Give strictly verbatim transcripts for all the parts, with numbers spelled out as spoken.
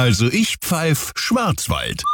Also ich pfeif Schwarzwald.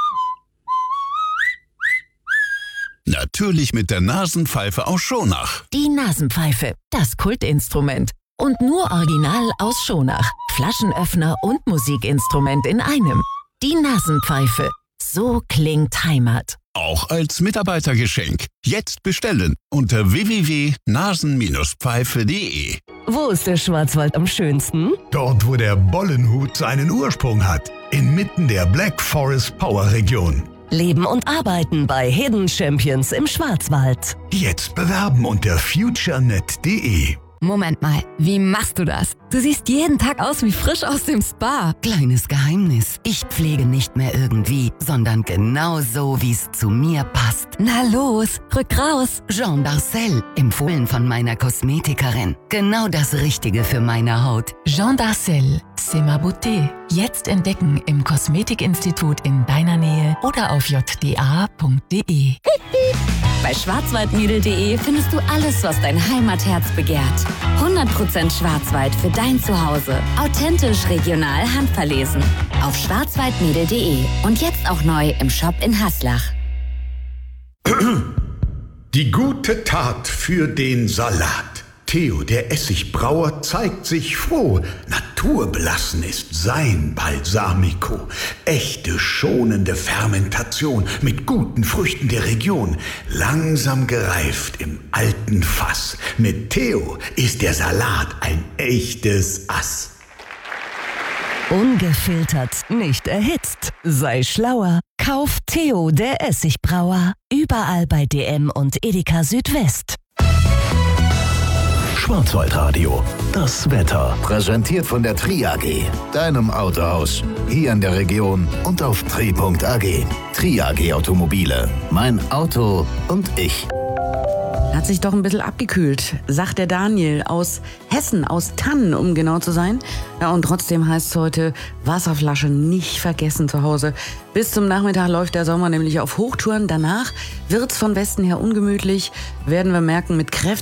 Natürlich mit der Nasenpfeife aus Schonach. Die Nasenpfeife, das Kultinstrument. Und nur original aus Schonach. Flaschenöffner und Musikinstrument in einem. Die Nasenpfeife. So klingt Heimat. Auch als Mitarbeitergeschenk. Jetzt bestellen unter w w w punkt nasen pfeife punkt de. Wo ist der Schwarzwald am schönsten? Dort, wo der Bollenhut seinen Ursprung hat. Inmitten der Black Forest Power Region. Leben und arbeiten bei Hidden Champions im Schwarzwald. Jetzt bewerben unter futurenet punkt de. Moment mal, wie machst du das? Du siehst jeden Tag aus wie frisch aus dem Spa. Kleines Geheimnis. Ich pflege nicht mehr irgendwie, sondern genau so, wie es zu mir passt. Na los, rück raus. Jean Darcel, empfohlen von meiner Kosmetikerin. Genau das Richtige für meine Haut. Jean Darcel, c'est ma beauté. Jetzt entdecken im Kosmetikinstitut in deiner Nähe oder auf j d a punkt de. Bei schwarzwaldmädel punkt de findest du alles, was dein Heimatherz begehrt. hundert Prozent Schwarzwald für dein Zuhause. Authentisch, regional, handverlesen. Auf schwarzwaldmädel punkt de und jetzt auch neu im Shop in Haslach. Die gute Tat für den Salat. Theo, der Essigbrauer, zeigt sich froh. Naturbelassen ist sein Balsamico. Echte, schonende Fermentation mit guten Früchten der Region. Langsam gereift im alten Fass. Mit Theo ist der Salat ein echtes Ass. Ungefiltert, nicht erhitzt. Sei schlauer. Kauf Theo, der Essigbrauer. Überall bei D M und Edeka Südwest. Schwarzwaldradio, das Wetter. Präsentiert von der Tri A G, deinem Autohaus. Hier in der Region und auf tri punkt a g. Tri A G Automobile, mein Auto und ich. Hat sich doch ein bisschen abgekühlt, sagt der Daniel aus Hessen, aus Tannen, um genau zu sein. Ja, und trotzdem heißt es heute, Wasserflasche nicht vergessen zu Hause. Bis zum Nachmittag läuft der Sommer nämlich auf Hochtouren. Danach wird's von Westen her ungemütlich, werden wir merken, mit Kräften.